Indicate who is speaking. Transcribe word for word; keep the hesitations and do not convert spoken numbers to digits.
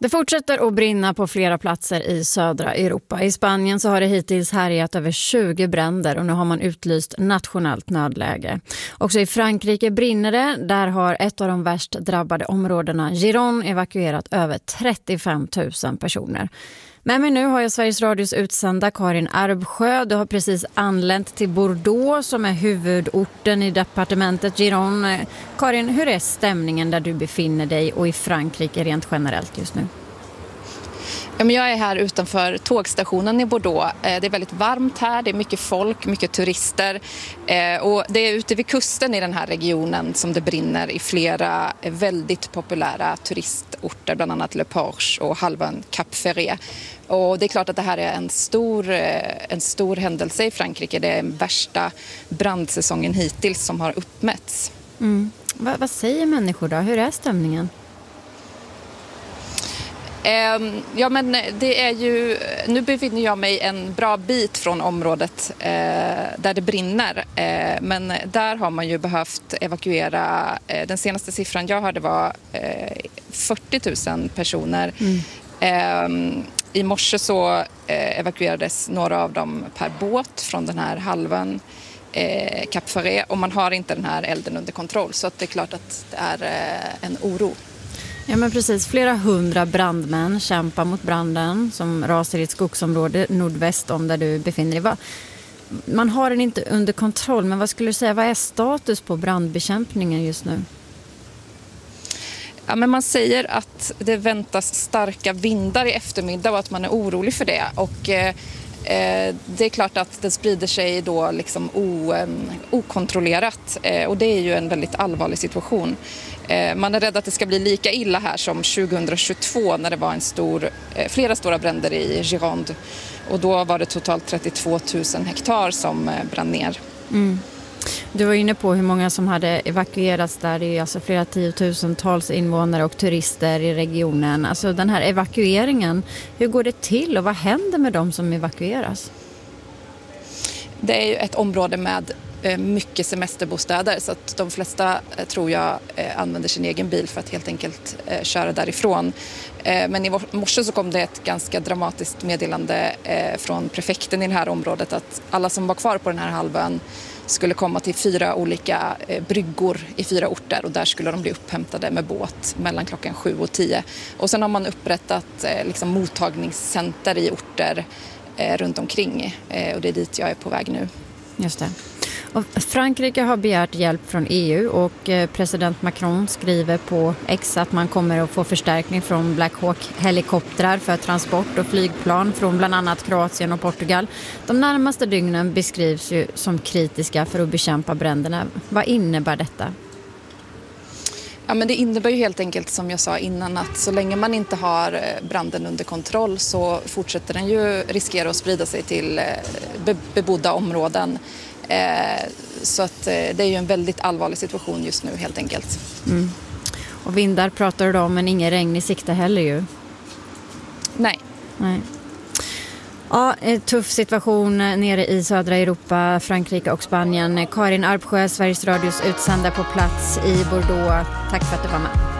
Speaker 1: Det fortsätter att brinna på flera platser i södra Europa. I Spanien så har det hittills härjat över tjugo bränder och nu har man utlyst nationellt nödläge. Också i Frankrike brinner det. Där har ett av de värst drabbade områdena, Giron, evakuerat över trettiofem tusen personer. Med mig nu har jag Sveriges Radios utsända Karin Arbsjö. Du har precis anlänt till Bordeaux som är huvudorten i departementet Giron. Karin, hur är stämningen där du befinner dig och i Frankrike rent generellt just nu?
Speaker 2: Ja, men jag är här utanför tågstationen i Bordeaux. Det är väldigt varmt här, det är mycket folk, mycket turister. Och det är ute vid kusten i den här regionen som det brinner i flera väldigt populära turistorter, bland annat Le Porche och halvön Cap Ferret. Och det är klart att det här är en stor, en stor händelse i Frankrike. Det är den värsta brandsäsongen hittills som har uppmätts.
Speaker 1: Mm. Va, vad säger människor då? Hur är stämningen?
Speaker 2: Ja, men det är ju, nu befinner jag mig en bra bit från området eh, där det brinner. Eh, men där har man ju behövt evakuera, eh, den senaste siffran jag hörde var eh, fyrtio tusen personer. Mm. Eh, I morse så eh, evakuerades några av dem per båt från den här halvön eh, Cap Ferret. Och man har inte den här elden under kontroll, så att det är klart att det är eh, en oro.
Speaker 1: Ja, men precis. Flera hundra brandmän kämpar mot branden som rasar i ett skogsområde nordväst om där du befinner dig. Man har den inte under kontroll, men vad skulle du säga, vad är status på brandbekämpningen just nu?
Speaker 2: Ja, men man säger att det väntas starka vindar i eftermiddag och att man är orolig för det. Och eh, det är klart att det sprider sig då liksom o, eh, okontrollerat eh, och det är ju en väldigt allvarlig situation. Eh, man är rädd att det ska bli lika illa här som tjugohundratjugotvå när det var en stor, eh, flera stora bränder i Gironde. Och då var det totalt trettiotvå tusen hektar som eh, brann ner.
Speaker 1: Mm. Du var inne på hur många som hade evakuerats där. Det är alltså flera tiotusentals invånare och turister i regionen. Alltså den här evakueringen, hur går det till och vad händer med de som evakueras?
Speaker 2: Det är ju ett område med mycket semesterbostäder, så att de flesta, tror jag, använder sin egen bil för att helt enkelt köra därifrån. Men i morse så kom det ett ganska dramatiskt meddelande från prefekten i det här området att alla som var kvar på den här halvön skulle komma till fyra olika bryggor i fyra orter och där skulle de bli upphämtade med båt mellan klockan sju och tio. Och sen har man upprättat liksom, mottagningscenter i orter runt omkring och det är dit jag är på väg nu.
Speaker 1: Just det. Och Frankrike har begärt hjälp från E U och president Macron skriver på X att man kommer att få förstärkning från Black Hawk-helikoptrar för transport och flygplan från bland annat Kroatien och Portugal. De närmaste dygnen beskrivs ju som kritiska för att bekämpa bränderna. Vad innebär detta?
Speaker 2: Ja, men det innebär ju helt enkelt, som jag sa innan, att så länge man inte har branden under kontroll så fortsätter den ju riskera att sprida sig till bebodda områden. Så att det är ju en väldigt allvarlig situation just nu helt enkelt.
Speaker 1: Mm. Och vindar pratar du om, men ingen regn i sikte heller ju.
Speaker 2: Nej.
Speaker 1: Nej. Ja, en tuff situation nere i södra Europa, Frankrike och Spanien. Karin Arbsjö, Sveriges Radios utsända på plats i Bordeaux. Tack för att du var med.